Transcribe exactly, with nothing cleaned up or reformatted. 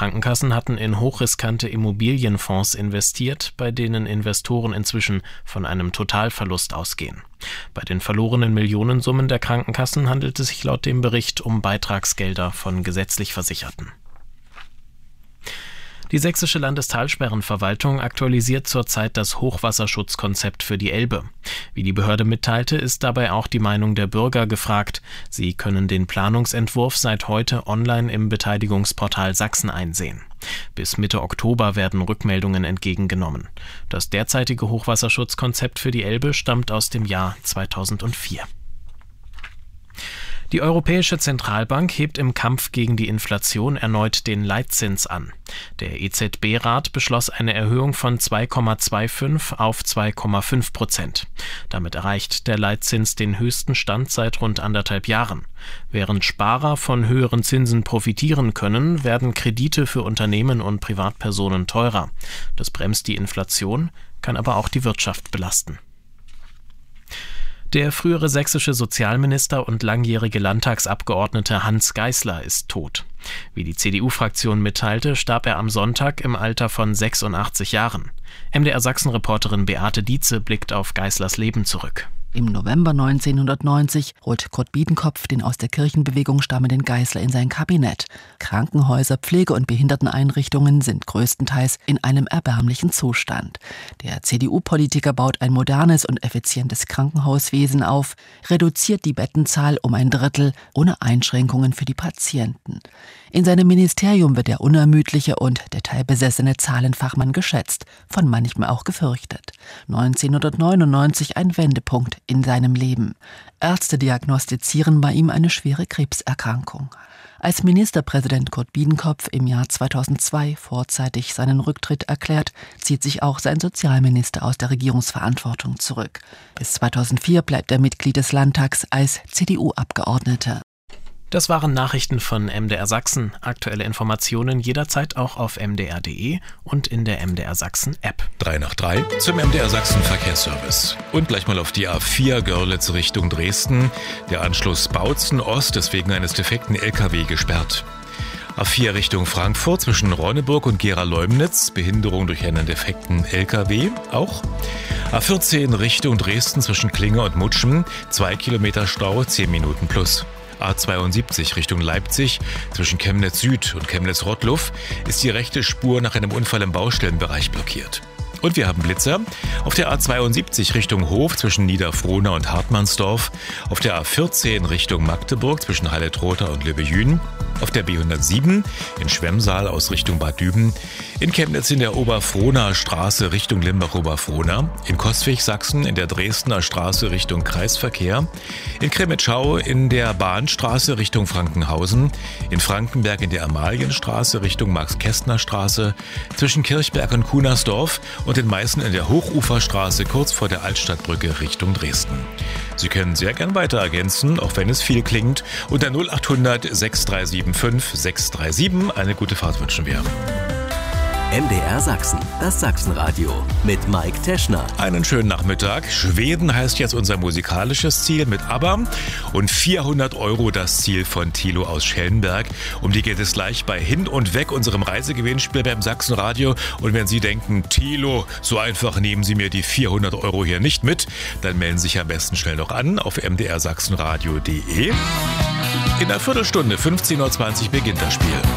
Krankenkassen hatten in hochriskante Immobilienfonds investiert, bei denen Investoren inzwischen von einem Totalverlust ausgehen. Bei den verlorenen Millionensummen der Krankenkassen handelt es sich laut dem Bericht um Beitragsgelder von gesetzlich Versicherten. Die sächsische Landestalsperrenverwaltung aktualisiert zurzeit das Hochwasserschutzkonzept für die Elbe. Wie die Behörde mitteilte, ist dabei auch die Meinung der Bürger gefragt. Sie können den Planungsentwurf seit heute online im Beteiligungsportal Sachsen einsehen. Bis Mitte Oktober werden Rückmeldungen entgegengenommen. Das derzeitige Hochwasserschutzkonzept für die Elbe stammt aus dem Jahr zweitausendvier. Die Europäische Zentralbank hebt im Kampf gegen die Inflation erneut den Leitzins an. Der E Z B-Rat beschloss eine Erhöhung von zwei Komma fünfundzwanzig auf zwei Komma fünf Prozent. Damit erreicht der Leitzins den höchsten Stand seit rund anderthalb Jahren. Während Sparer von höheren Zinsen profitieren können, werden Kredite für Unternehmen und Privatpersonen teurer. Das bremst die Inflation, kann aber auch die Wirtschaft belasten. Der frühere sächsische Sozialminister und langjährige Landtagsabgeordnete Hans Geisler ist tot. Wie die C D U-Fraktion mitteilte, starb er am Sonntag im Alter von sechsundachtzig Jahren. M D R-Sachsen-Reporterin Beate Dietze blickt auf Geislers Leben zurück. Im November neunzehnhundertneunzig holt Kurt Biedenkopf den aus der Kirchenbewegung stammenden Geisler in sein Kabinett. Krankenhäuser, Pflege- und Behinderteneinrichtungen sind größtenteils in einem erbärmlichen Zustand. Der C D U-Politiker baut ein modernes und effizientes Krankenhauswesen auf, reduziert die Bettenzahl um ein Drittel ohne Einschränkungen für die Patienten. In seinem Ministerium wird der unermüdliche und detailbesessene Zahlenfachmann geschätzt, von manchem auch gefürchtet. neunzehnhundertneunundneunzig ein Wendepunkt in seinem Leben. Ärzte diagnostizieren bei ihm eine schwere Krebserkrankung. Als Ministerpräsident Kurt Biedenkopf im Jahr zweitausendzwei vorzeitig seinen Rücktritt erklärt, zieht sich auch sein Sozialminister aus der Regierungsverantwortung zurück. Bis zweitausendvier bleibt er Mitglied des Landtags als C D U-Abgeordneter. Das waren Nachrichten von M D R Sachsen. Aktuelle Informationen jederzeit auch auf m d r punkt d e und in der M D R Sachsen App. Drei nach drei zum M D R Sachsen Verkehrsservice. Und gleich mal auf die A vier Görlitz Richtung Dresden. Der Anschluss Bautzen Ost ist wegen eines defekten L K W gesperrt. A vier Richtung Frankfurt zwischen Ronneburg und Gera-Leumnitz. Behinderung durch einen defekten L K W auch. A vierzehn Richtung Dresden zwischen Klinge und Mutschen. Zwei Kilometer Stau, zehn Minuten plus. A zweiundsiebzig Richtung Leipzig zwischen Chemnitz Süd und Chemnitz Rottluff ist die rechte Spur nach einem Unfall im Baustellenbereich blockiert. Und wir haben Blitzer auf der A zweiundsiebzig Richtung Hof zwischen Niederfrohna und Hartmannsdorf, auf der A vierzehn Richtung Magdeburg zwischen Halle-Trotha und Löbejün, auf der B hundertsieben in Schwemmsaal aus Richtung Bad Düben, in Chemnitz in der Oberfrohnaer Straße Richtung Limbach-Oberfrohna, in Coswig Sachsen in der Dresdner Straße Richtung Kreisverkehr, in Cremitschau in der Bahnstraße Richtung Frankenhausen, in Frankenberg in der Amalienstraße Richtung Max-Kästner-Straße, zwischen Kirchberg und Kunersdorf und in Meißen in der Hochuferstraße kurz vor der Altstadtbrücke Richtung Dresden. Sie können sehr gern weiter ergänzen, auch wenn es viel klingt, unter null achthundert sechs drei sieben fünf sechs drei sieben. Eine gute Fahrt wünschen wir. M D R Sachsen, das Sachsenradio mit Mike Teschner. Einen schönen Nachmittag. Schweden heißt jetzt unser musikalisches Ziel mit ABBA und vierhundert Euro das Ziel von Thilo aus Schellenberg. Um die geht es gleich bei Hin und Weg, unserem Reisegewinnspiel beim Sachsenradio. Und wenn Sie denken, Thilo, so einfach nehmen Sie mir die vierhundert Euro hier nicht mit, dann melden Sie sich am besten schnell noch an auf m d r sachsenradio punkt d e. In einer Viertelstunde, fünfzehn Uhr zwanzig, beginnt das Spiel.